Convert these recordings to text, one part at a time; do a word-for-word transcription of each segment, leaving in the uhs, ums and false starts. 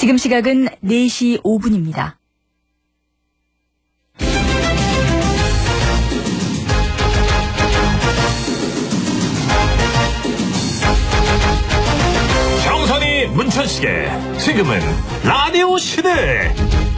지금 시각은 네 시 오 분입니다. 정선이 문천식의 지금은 라디오 시대.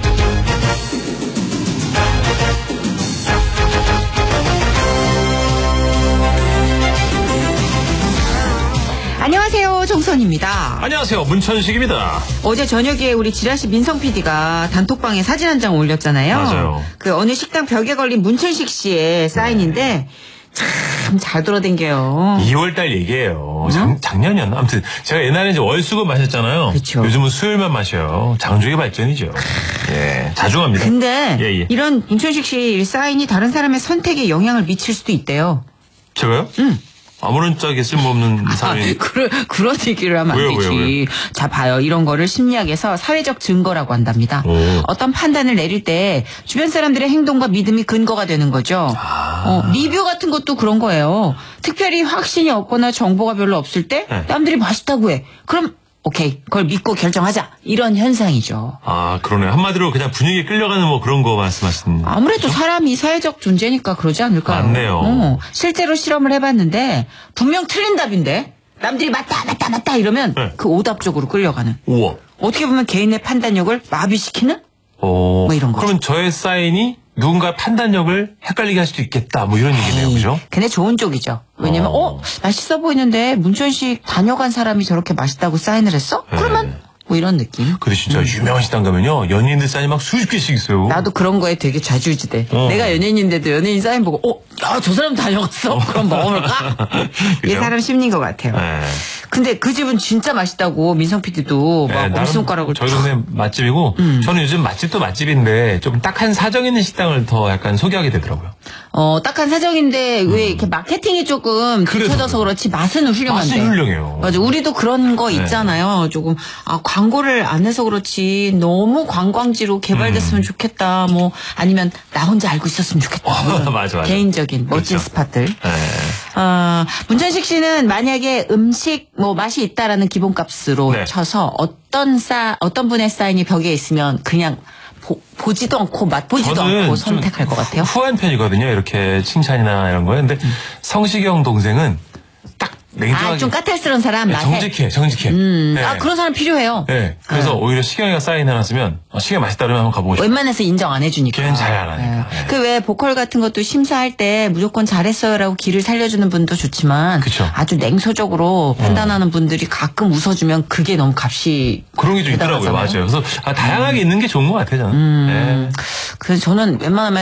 안녕하세요, 정선입니다. 안녕하세요, 문천식입니다. 어제 저녁에 우리 지라시 민성 피디가 단톡방에 사진 한 장 올렸잖아요. 맞아요. 그 어느 식당 벽에 걸린 문천식 씨의 사인인데 네. 참 잘 돌아댕겨요. 이월달 얘기예요. 음? 작, 작년이었나? 아무튼 제가 옛날에 이제 월수금 마셨잖아요. 그쵸. 요즘은 수요일만 마셔요. 장족의 발전이죠. 예, 자중합니다. 근데 예, 예. 이런 문천식 씨 사인이 다른 사람의 선택에 영향을 미칠 수도 있대요. 제가요? 응. 아무런 짝에 쓸모없는 사람이. 아, 그런, 그런 얘기를 하면 왜요, 안 되지. 왜요, 왜요? 자, 봐요. 이런 거를 심리학에서 사회적 증거라고 한답니다. 오. 어떤 판단을 내릴 때 주변 사람들의 행동과 믿음이 근거가 되는 거죠. 아. 어, 리뷰 같은 것도 그런 거예요. 특별히 확신이 없거나 정보가 별로 없을 때 네. 남들이 맛있다고 해. 그럼 오케이, 그걸 믿고 결정하자. 이런 현상이죠. 아, 그러네요. 한마디로 그냥 분위기에 끌려가는 뭐 그런 거 말씀하시는. 아무래도 사람이 사회적 존재니까 그러지 않을까요? 맞네요. 어, 실제로 실험을 해봤는데 분명 틀린 답인데 남들이 맞다 맞다 맞다 이러면 네. 그 오답 쪽으로 끌려가는. 우와. 어떻게 보면 개인의 판단력을 마비시키는? 어, 뭐 이런 거죠. 그러면 저의 사인이 누군가의 판단력을 헷갈리게 할 수도 있겠다. 뭐 이런 얘기네요. 그죠? 근데 좋은 쪽이죠. 왜냐면 어, 어. 맛있어 보이는데 문천식 다녀간 사람이 저렇게 맛있다고 사인을 했어? 네. 그러면 뭐 이런 느낌. 근데 진짜 유명한 식당 가면요. 연예인들 사인이 막 수십 개씩 있어요. 나도 그런 거에 되게 좌지우지돼. 어. 내가 연예인인데도 연예인 사인 보고 어, 야, 저 사람 다녀갔어? 그럼 먹어볼까? 이게 그죠? 사람 심리인 것 같아요. 네. 근데 그 집은 진짜 맛있다고 민성 피디도 막 네, 나름 엄지손가락을 저희 동네 맛집이고 음. 저는 요즘 맛집도 맛집인데 좀 딱한 사정 있는 식당을 더 약간 소개하게 되더라고요. 어, 딱한 사정인데 왜 이렇게 마케팅이 조금 그래서 뒤쳐져서 그렇지 맛은 훌륭한데. 맛은 훌륭해요. 맞아. 우리도 그런 거 네. 있잖아요. 조금 아 광고를 안 해서 그렇지 너무 관광지로 개발됐으면 음. 좋겠다. 뭐 아니면 나 혼자 알고 있었으면 좋겠다. 어, 이런 맞아, 맞아. 개인적인 멋진 그렇죠. 스팟들. 네. 어, 문천식 씨는 만약에 음식 뭐 맛이 있다라는 기본값으로 네. 쳐서 어떤 싸 어떤 분의 사인이 벽에 있으면 그냥 보, 보지도 않고 맛보지도 저는 않고 좀 선택할 것 같아요. 후한 편이거든요. 이렇게 칭찬이나 이런 거에. 근데 성시경 동생은 딱 냉정하게. 아, 좀 까탈스러운 사람 네, 맛에. 정직해, 정직해. 음, 네. 아 그런 사람 필요해요. 네. 그래서 네. 오히려 시경이가 사인해놨으면 어, 시경이 맛있다 그러면 한번 가보고 싶어요. 웬만해서 인정 안 해주니까. 걔는 잘 안 하니까. 네. 그 왜 보컬 같은 것도 심사할 때 무조건 잘했어요라고 기를 살려주는 분도 좋지만 그쵸. 아주 냉소적으로 판단하는 분들이 가끔 웃어주면 그게 너무 값이 그런 게 좀 있더라고요. 대단하잖아요. 맞아요. 그래서 아, 다양하게 있는 게 좋은 것 같아요. 저는. 음, 네. 그래서 저는 웬만하면